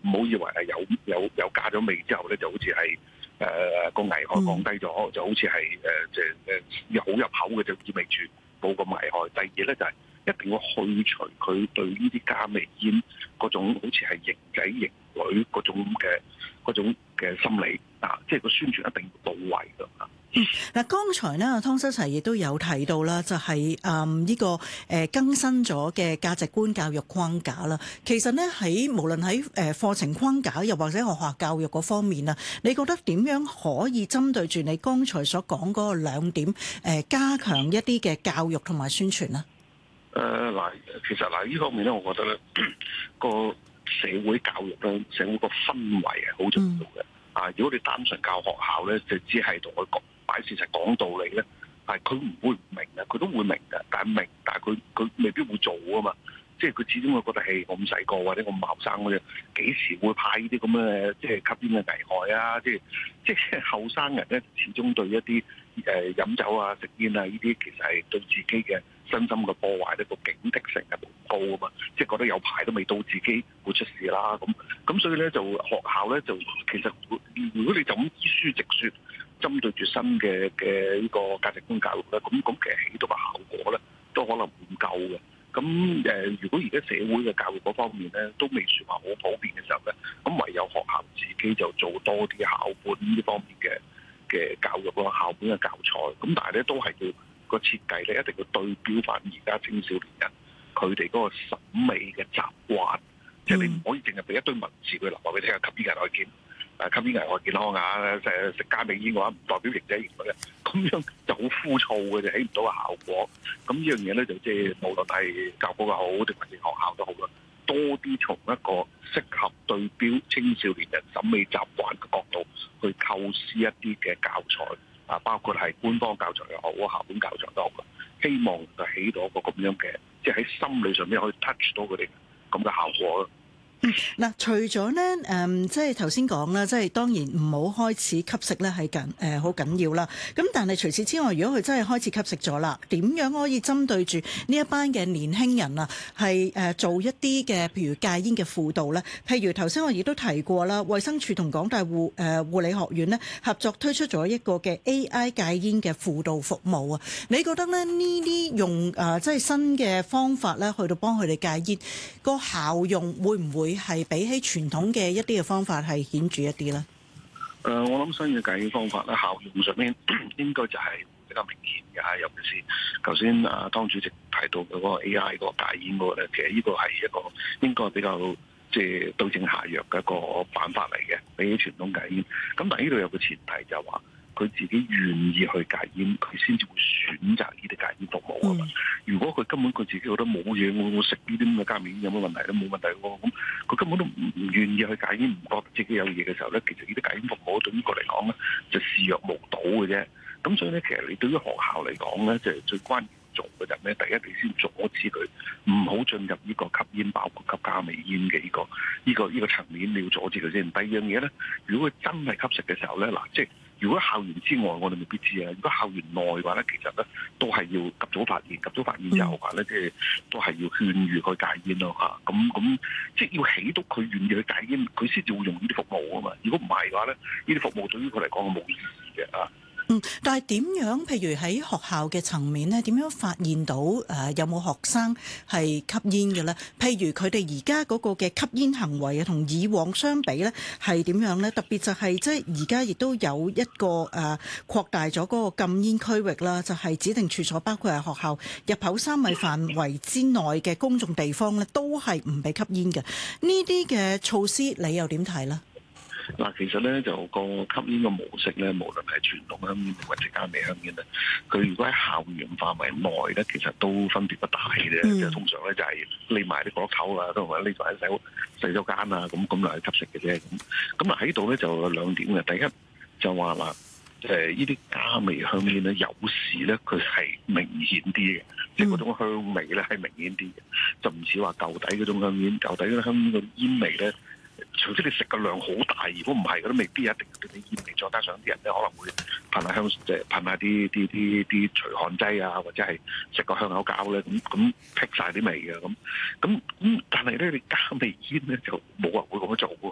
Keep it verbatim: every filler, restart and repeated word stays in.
唔好以為係有有有加咗味之後咧，就好似係誒個危害降低咗，嗯、就好似係誒即係誒好入口嘅，就意味住冇咁危害。第二咧就係、是、一定要去除佢對呢啲加味煙嗰種好似係型仔型女嗰種嘅嗰種嘅心理啊，即係個宣傳一定要到位㗎嚇。 嗯，嗱，剛才咧，湯修齊亦都有提到啦，就係誒呢個誒更新咗嘅價值觀教育框架啦。其實呢，喺無論喺誒課程框架，又或者學校教育嗰方面啊，你覺得點樣可以針對住你剛才所講嗰個兩點誒，加強一啲嘅教育同埋宣傳呢？ 誒嗱，其實嗱呢方面咧，我覺得咧個社會教育咧，社會個氛圍係好重要嘅。啊、嗯，如果你單純教學校咧，就只係同佢講擺事實講道理咧，係佢唔會唔明嘅，佢都會明嘅，但係明，但係佢佢未必會做啊嘛。即係佢始終會覺得係我咁細個或者我咁後生嗰啲，幾時會派呢啲咁嘅即係吸煙嘅危害啊？即係即係後生人咧，始終對一啲誒飲酒啊、食煙啊呢啲，其實係對自己嘅身心嘅破壞呢個警惕性係冇高啊嘛。即係覺得有排都未到，自己會出事啦。咁咁所以咧，就學校咧就其實如果你就咁依書直説，針對住新嘅嘅呢個價值觀教育咧，咁咁其實起到嘅效果咧，都可能唔夠嘅。咁誒、呃，如果而家社會嘅教育嗰方面咧，都未算話好普遍嘅時候咧，咁唯有學校自己就做多啲校本呢方面嘅嘅教育咯，校本嘅教材。咁但係咧，都係要個設計咧，一定要對標翻而家青少年人佢哋嗰個審美嘅習慣，即係、嗯、你唔可以淨係俾一堆文字佢留話俾你聽，吸煙危害健，誒吸煙危害健康啊！誒食加味煙嘅話，唔代表型仔型女嘅，咁樣就好枯燥嘅，就起唔到個效果。咁呢樣嘢咧，就即係無論係教育局又好，定還是學校都好啦，多啲從一個適合對標青少年人審美習慣嘅角度去構思一啲嘅教材啊，包括係官方教材又好，校本教材都好，希望就起到一個咁樣嘅，即係喺心理上面可以 touch 到佢哋咁嘅效果咯。 嗯，嗱，除咗咧，誒、嗯，即係頭先講啦，即係當然唔好開始吸食咧，係緊誒好緊要啦。咁但係除此之外，如果佢真係開始吸食咗啦，點樣可以針對住呢一班嘅年輕人啊，係誒做一啲嘅譬如戒煙嘅輔導咧？譬如頭先我亦都提過啦，衛生署同港大護誒護理學院咧合作推出咗一個嘅 A I 戒煙嘅輔導服務啊。你覺得咧呢啲用誒即係新嘅方法咧，去到幫佢哋戒煙個效用會唔會係比起傳統嘅一啲嘅方法係顯著一啲咧？誒、 呃，我諗新嘅戒煙方法咧，效用上面應該就係比較明顯嘅嚇，尤其是頭先啊湯主席提到嘅嗰個 A I 嗰個戒煙嗰個咧，其實呢個係一個應該比較即係對症下藥嘅一個辦法嚟嘅，比起傳統戒煙。咁但係呢度有個前提就係話，佢自己願意去戒煙，佢先至會選擇呢啲戒煙服務啊嘛。嗯、如果佢根本佢自己覺得冇嘢，我我食呢啲咁嘅加味煙有乜問題咧？冇問題喎。咁佢根本都唔唔願意去戒煙，唔覺得自己有嘢嘅時候咧，其實呢啲戒煙服務對於佢嚟講咧，就視若無睹嘅啫。咁所以咧，其實你對於學校嚟講咧，就係、是、最關鍵做嘅就係咩？第一，你先阻止佢唔好進入呢個吸煙，包括吸加味煙嘅呢個呢、呢個呢、呢個層面，你要阻止佢先。第二樣嘢咧，如果佢真係吸食嘅時候咧，嗱，即係。如果校園之外，我哋未必知啊。如果校園內嘅話咧，其實咧都係要及早發現，及早發現之後嘅話咧，即係都係要勸喻佢戒煙咯嚇。咁咁即係要起到佢願意去戒煙，佢先至會用呢啲服務啊嘛。如果唔係嘅話咧，呢啲服務對於佢嚟講係冇意義嘅啊。 嗯，但係點樣？譬如喺學校嘅層面咧，點樣發現到誒、呃、有冇學生係吸煙嘅咧？譬如佢哋而家嗰個嘅吸煙行為啊，同以往相比咧，係點樣咧？特別就係即係而家亦都有一個誒、呃、擴大咗嗰個禁煙區域啦，就係、是、指定處所，包括係學校入口三米範圍之內嘅公眾地方咧，都係唔俾吸煙嘅。呢啲嘅措施，你又點睇咧？ 嗱，其實咧就個吸煙嘅模式咧，無論係傳統香煙或者加味香煙咧，佢如果喺校園範圍內咧，其實都分別不大嘅。即係、嗯、通常咧就係匿埋啲角落頭啊，都或者匿埋喺洗洗手間啊，咁咁嚟吸食嘅啫。咁咁啊喺度咧就有兩點嘅。第一就話嗱，誒呢啲加味香煙咧，有時咧佢係明顯啲嘅，即係嗰種香味咧係明顯啲嘅，就唔似話舊底嗰種香煙，舊底嗰啲香煙嗰啲煙味咧。除非你食嘅量好大，如果唔係，都未必一定對你煙味。再加上啲人咧可能會噴下香，即係噴下啲啲啲啲除汗劑啊，或者係食個香口膠咧，咁咁辟晒啲味嘅咁。咁咁，但係咧你加味煙咧就冇人會咁樣做。